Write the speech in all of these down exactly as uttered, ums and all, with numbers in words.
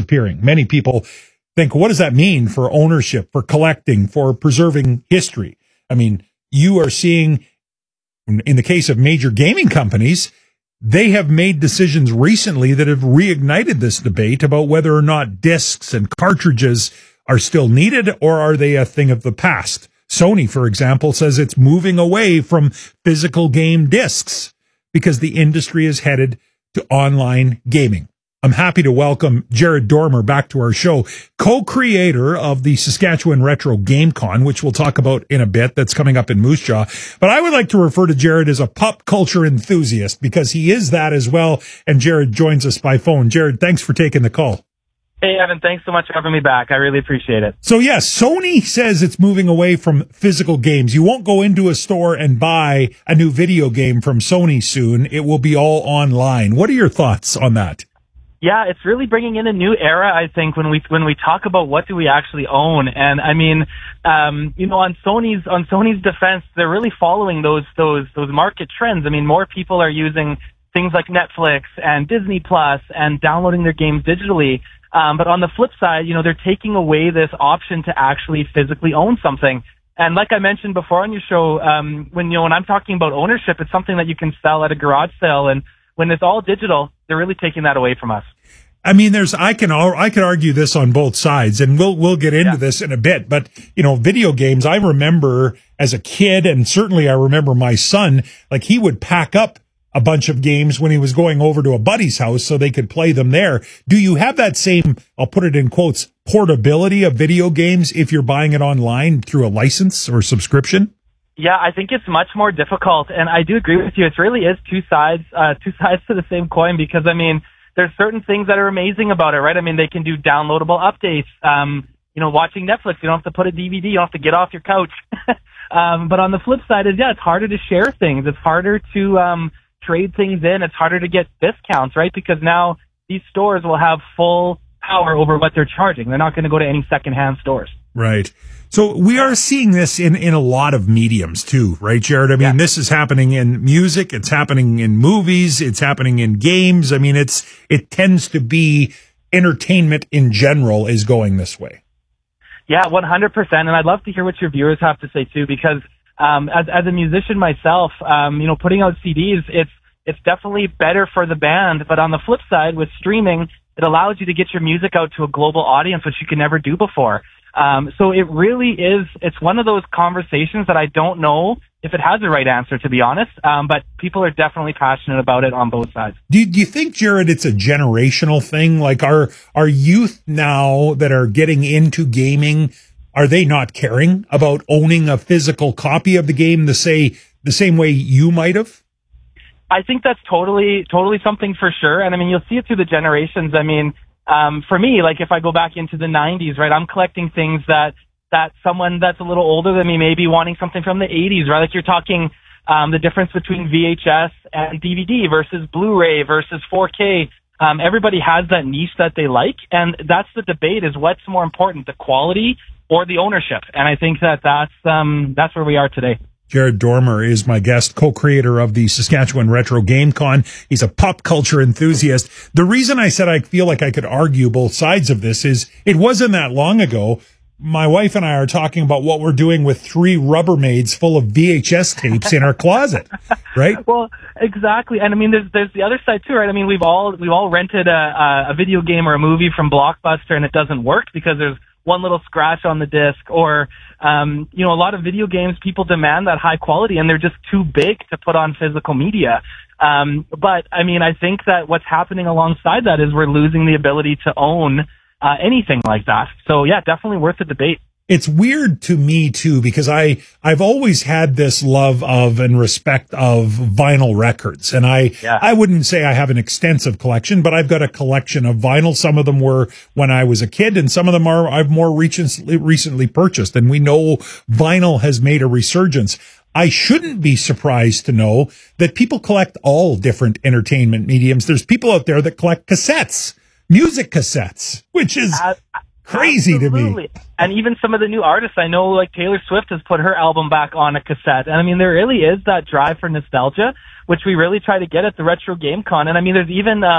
disappearing. Many people think, what does that mean for ownership, for collecting, for preserving history? I mean, you are seeing, in the case of major gaming companies, they have made decisions recently that have reignited this debate about whether or not discs and cartridges are still needed, or are they a thing of the past? Sony, for example, says it's moving away from physical game discs because the industry is headed to online gaming. I'm happy to welcome Jared Dormer back to our show, co-creator of the Saskatchewan Retro Game Con, which we'll talk about in a bit. That's coming up in Moose Jaw. But I would like to refer to Jared as a pop culture enthusiast because he is that as well. And Jared joins us by phone. Jared, thanks for taking the call. Hey, Evan, thanks so much for having me back. I really appreciate it. So, yes, Sony says it's moving away from physical games. You won't go into a store and buy a new video game from Sony soon. It will be all online. What are your thoughts on that? Yeah, it's really bringing in a new era, I think, when we when we talk about what do we actually own. And I mean, um, you know, on Sony's on Sony's defense, they're really following those those those market trends. I mean, more people are using things like Netflix and Disney Plus and downloading their games digitally. Um, but on the flip side, you know, they're taking away this option to actually physically own something. And like I mentioned before on your show, um, when you know when I'm talking about ownership, it's something that you can sell at a garage sale. And when it's all digital, they're really taking that away from us. I mean, there's, I can, I can argue this on both sides, and we'll, we'll get into yeah. this in a bit, but, you know, video games, I remember as a kid, and certainly I remember my son, like he would pack up a bunch of games when he was going over to a buddy's house so they could play them there. Do you have that same, I'll put it in quotes, portability of video games if you're buying it online through a license or subscription? Yeah, I think it's much more difficult, and I do agree with you. It really is two sides, uh, two sides to the same coin, because I mean, there's certain things that are amazing about it, right? I mean, they can do downloadable updates. Um, you know, watching Netflix, you don't have to put a D V D, you don't have to get off your couch. um, but on the flip side is, yeah, it's harder to share things. It's harder to um, trade things in. It's harder to get discounts, right? Because now these stores will have full power over what they're charging. They're not going to go to any secondhand stores. Right. So we are seeing this in, in a lot of mediums too, right, Jared? I mean, yeah. This is happening in music. It's happening in movies. It's happening in games. I mean, it's, it tends to be entertainment in general is going this way. Yeah, one hundred percent. And I'd love to hear what your viewers have to say too, because, um, as, as a musician myself, um, you know, putting out C Ds, it's, it's definitely better for the band. But on the flip side, with streaming, it allows you to get your music out to a global audience, which you could never do before. Um, so it really is, it's one of those conversations that I don't know if it has the right answer, to be honest. Um, but people are definitely passionate about it on both sides. Do, do you think, Jared, it's a generational thing? Like, are, are youth now that are getting into gaming, are they not caring about owning a physical copy of the game the say, the same way you might have? I think that's totally, totally something for sure. And I mean, you'll see it through the generations. I mean, Um, for me, like if I go back into the nineties, right, I'm collecting things that, that someone that's a little older than me may be wanting something from the eighties, right? Like you're talking, um, the difference between V H S and D V D versus Blu-ray versus four K. Um, everybody has that niche that they like. And that's the debate, is what's more important, the quality or the ownership? And I think that that's, um, that's where we are today. Jared Dormer is my guest, co-creator of the Saskatchewan Retro Game Con. He's a pop culture enthusiast. The reason I said I feel like I could argue both sides of this is it wasn't that long ago. My wife and I are talking about what we're doing with three Rubbermaids full of V H S tapes in our closet, right? Well, exactly. And I mean, there's, there's the other side too, right? I mean, we've all, we've all rented a, a video game or a movie from Blockbuster and it doesn't work because there's one little scratch on the disc, or, um, you know, a lot of video games, people demand that high quality and they're just too big to put on physical media. Um, but I mean, I think that what's happening alongside that is we're losing the ability to own, uh, anything like that. So yeah, definitely worth the debate. It's weird to me too, because I, I've always had this love of and respect of vinyl records. And I, yeah. I wouldn't say I have an extensive collection, but I've got a collection of vinyl. Some of them were when I was a kid and some of them are, I've more recently, recently purchased. And we know vinyl has made a resurgence. I shouldn't be surprised to know that people collect all different entertainment mediums. There's people out there that collect cassettes, music cassettes, which is uh, crazy Absolutely. to me. And even some of the new artists, I know, like Taylor Swift has put her album back on a cassette. And I mean, there really is that drive for nostalgia, which we really try to get at the Retro Game Con. And I mean, there's even, um,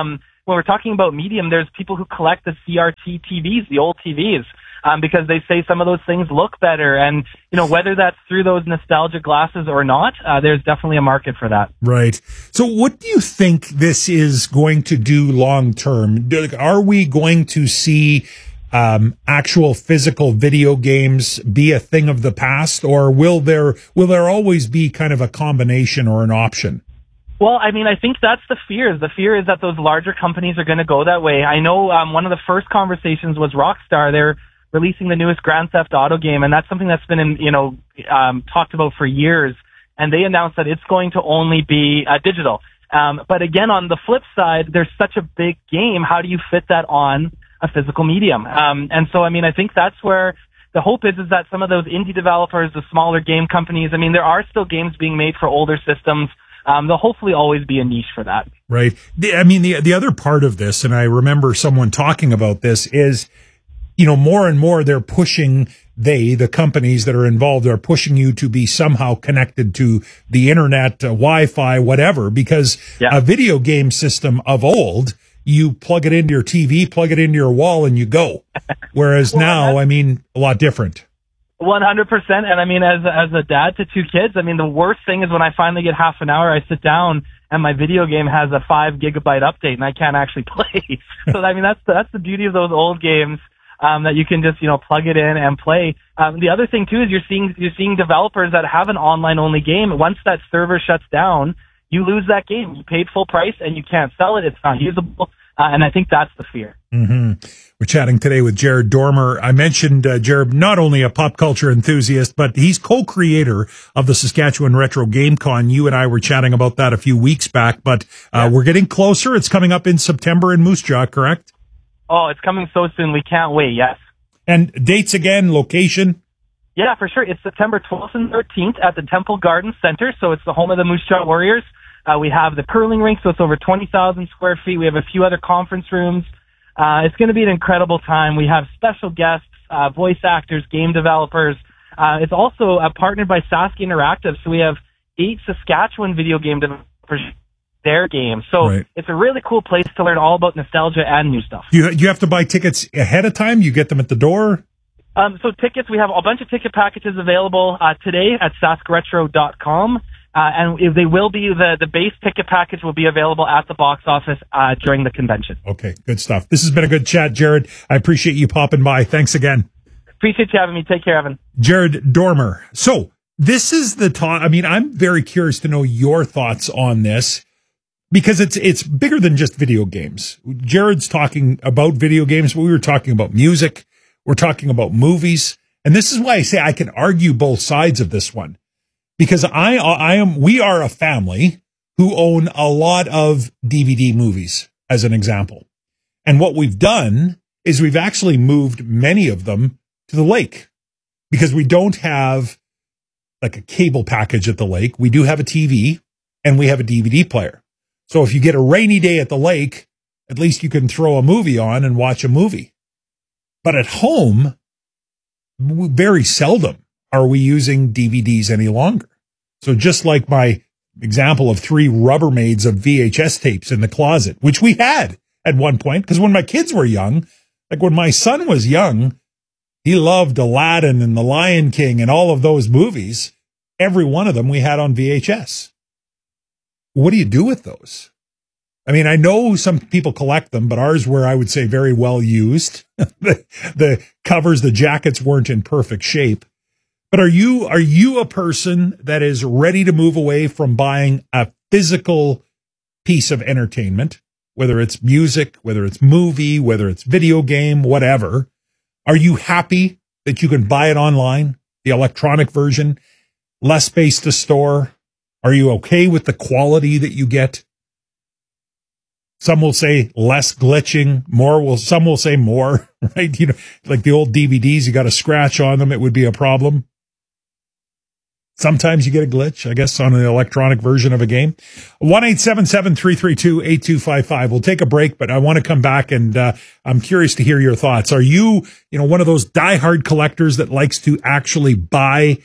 when we're talking about medium, there's people who collect the C R T T Vs, the old T Vs. Um, because they say some of those things look better. And, you know, whether that's through those nostalgia glasses or not, uh, there's definitely a market for that. Right. So what do you think this is going to do long term? Are we going to see um, actual physical video games be a thing of the past, or will there will there always be kind of a combination or an option? Well, I mean, I think that's the fear. The fear is that those larger companies are going to go that way. I know um, one of the first conversations was Rockstar. They're releasing the newest Grand Theft Auto game, and that's something that's been, in, you know, um, talked about for years. And they announced that it's going to only be uh, digital. Um, but again, on the flip side, there's such a big game. How do you fit that on a physical medium? Um, and so, I mean, I think that's where the hope is, is that some of those indie developers, the smaller game companies, I mean, there are still games being made for older systems. Um, there'll hopefully always be a niche for that. Right. The, I mean, the the other part of this, and I remember someone talking about this, is, you know, more and more they're pushing, they, the companies that are involved, are pushing you to be somehow connected to the internet, uh, Wi-Fi, whatever, because yeah. a video game system of old, you plug it into your T V, plug it into your wall, and you go. Whereas well, now, I mean, a lot different. one hundred percent. And I mean, as, as a dad to two kids, I mean, the worst thing is when I finally get half an hour, I sit down and my video game has a five gigabyte update and I can't actually play. So, I mean, that's, that's the beauty of those old games. Um, that you can just, you know, plug it in and play. Um, the other thing too is you're seeing, you're seeing developers that have an online only game. Once that server shuts down, you lose that game. You paid full price and you can't sell it. It's not usable. Uh, and I think that's the fear. Mm-hmm. We're chatting today with Jared Dormer. I mentioned uh, Jared, not only a pop culture enthusiast, but he's co-creator of the Saskatchewan Retro Game Con. You and I were chatting about that a few weeks back, but uh, yeah. we're getting closer. It's coming up in September in Moose Jaw, correct? Oh, it's coming so soon. We can't wait. Yes. And dates again, location? Yeah, for sure. It's September twelfth and thirteenth at the Temple Garden Center. So it's the home of the Moose Jaw Warriors. Uh, we have the curling rink, so it's over twenty thousand square feet. We have a few other conference rooms. Uh, it's going to be an incredible time. We have special guests, uh, voice actors, game developers. Uh, it's also uh, partnered by Sask Interactive. So we have eight Saskatchewan video game developers. Their game. So right. It's a really cool place to learn all about nostalgia and new stuff. You you have to buy tickets ahead of time? You get them at the door? Um, so tickets, we have a bunch of ticket packages available uh, today at sask retro dot com. Uh, and if they will be, the, the base ticket package will be available at the box office uh, during the convention. Okay, good stuff. This has been a good chat, Jared. I appreciate you popping by. Thanks again. Appreciate you having me. Take care, Evan. Jared Dormer. So this is the talk. I mean, I'm very curious to know your thoughts on this, because it's it's bigger than just video games. Jared's talking about video games, but we were talking about music. We're talking about movies. And this is why I say I can argue both sides of this one. Because I I am we are a family who own a lot of D V D movies, as an example. And what we've done is we've actually moved many of them to the lake, because we don't have like a cable package at the lake. We do have a T V and we have a D V D player. So if you get a rainy day at the lake, at least you can throw a movie on and watch a movie. But at home, very seldom are we using D V Ds any longer. So just like my example of three Rubbermaids of V H S tapes in the closet, which we had at one point, because when my kids were young, like when my son was young, he loved Aladdin and The Lion King and all of those movies. Every one of them we had on V H S. What do you do with those? I mean, I know some people collect them, but ours were, I would say, very well used. the, the covers, the jackets weren't in perfect shape. But are you, are you a person that is ready to move away from buying a physical piece of entertainment, whether it's music, whether it's movie, whether it's video game, whatever? Are you happy that you can buy it online, the electronic version, less space to store? Are you okay with the quality that you get? Some will say less glitching, more will, some will say more, right? You know, like the old D V Ds, you got a scratch on them, it would be a problem. Sometimes you get a glitch, I guess, on an electronic version of a game. one eight seven seven, three three two, eight two five five. We'll take a break, but I want to come back and uh, I'm curious to hear your thoughts. Are you, you know, one of those diehard collectors that likes to actually buy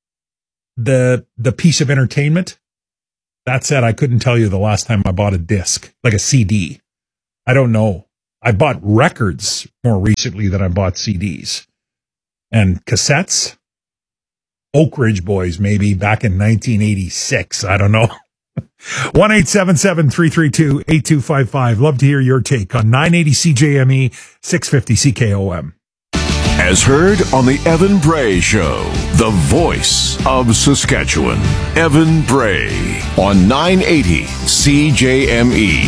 the the piece of entertainment? That said, I couldn't tell you the last time I bought a disc, like a C D. I don't know. I bought records more recently than I bought C Ds. And cassettes? Oak Ridge Boys, maybe, back in nineteen eighty-six. I don't know. one eight seven seven, three three two, eight two five five. Love to hear your take on nine eighty C J M E, six fifty C K O M. As heard on the Evan Bray Show, the voice of Saskatchewan. Evan Bray on nine eighty C J M E.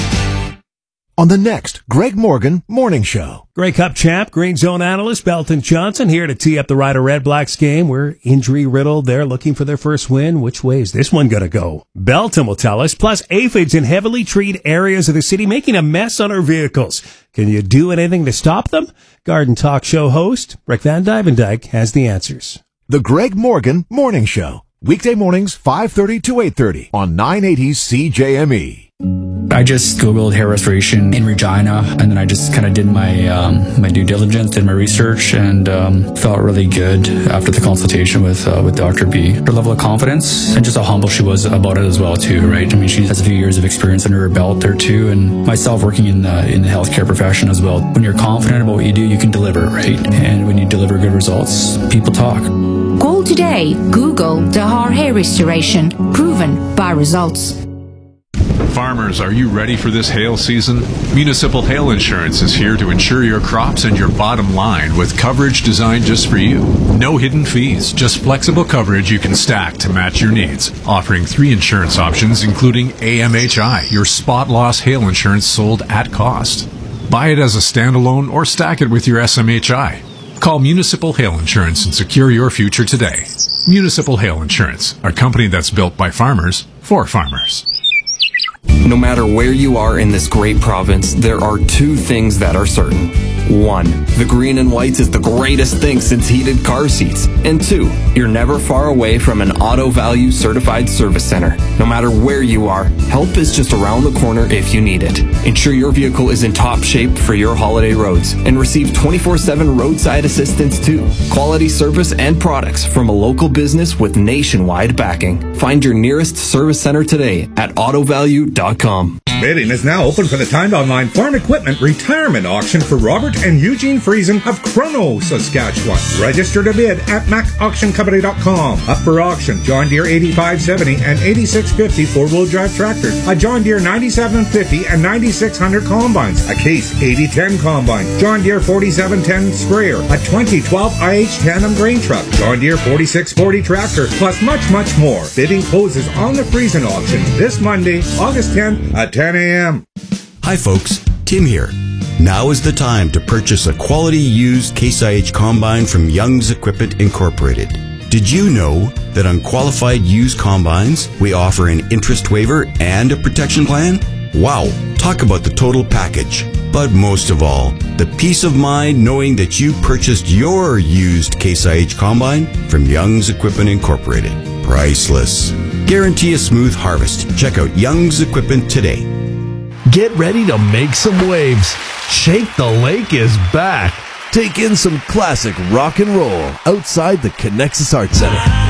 On the next Greg Morgan Morning Show. Grey Cup champ, Green Zone analyst Belton Johnson here to tee up the Rider Red Blacks game. We're injury riddled. They're looking for their first win. Which way is this one going to go? Belton will tell us. Plus, aphids in heavily treed areas of the city making a mess on our vehicles. Can you do anything to stop them? Garden Talk Show host Rick Van Dyvendyke has the answers. The Greg Morgan Morning Show. Weekday mornings, five thirty to eight thirty on nine eighty C J M E. I just Googled hair restoration in Regina, and then I just kind of did my um, my due diligence, did my research, and um, felt really good after the consultation with uh, with Doctor B. Her level of confidence and just how humble she was about it as well, too, right? I mean, she has a few years of experience under her belt there, too, and myself working in the, in the healthcare profession as well. When you're confident about what you do, you can deliver, right? And when you deliver good results, people talk. Call today. Google Dahar Hair Restoration. Proven by results. Farmers, are you ready for this hail season? Municipal Hail Insurance is here to insure your crops and your bottom line with coverage designed just for you. No hidden fees, just flexible coverage you can stack to match your needs. Offering three insurance options, including A M H I, your spot loss hail insurance sold at cost. Buy it as a standalone or stack it with your S M H I. Call Municipal Hail Insurance and secure your future today. Municipal Hail Insurance, a company that's built by farmers for farmers. No matter where you are in this great province, there are two things that are certain. One, the green and whites is the greatest thing since heated car seats. And two, you're never far away from an Auto Value certified service center. No matter where you are, help is just around the corner if you need it. Ensure your vehicle is in top shape for your holiday roads and receive twenty-four seven roadside assistance too. Quality service and products from a local business with nationwide backing. Find your nearest service center today at auto value dot com. Bidding is now open for the Timed Online Farm Equipment Retirement Auction for Robert and Eugene Friesen of Chrono, Saskatchewan. Register to bid at mac auction company dot com. Up for auction, John Deere eighty-five seventy and eighty-six fifty four-wheel drive tractors, a John Deere ninety-seven fifty and ninety-six hundred combines, a Case eighty ten combine, John Deere forty-seven ten sprayer, a twenty twelve I H tandem grain truck, John Deere forty-six forty tractor, plus much, much more. Bidding closes on the Friesen auction this Monday, August tenth at ten a.m. Hi folks, Tim here. Now is the time to purchase a quality used Case I H combine from Young's Equipment Incorporated. Did you know that on qualified used combines, we offer an interest waiver and a protection plan? Wow, talk about the total package. But most of all, the peace of mind knowing that you purchased your used Case I H combine from Young's Equipment Incorporated. Priceless. Guarantee a smooth harvest. Check out Young's Equipment today. Get ready to make some waves. Shake the Lake is back. Take in some classic rock and roll outside the Connexus Arts Center.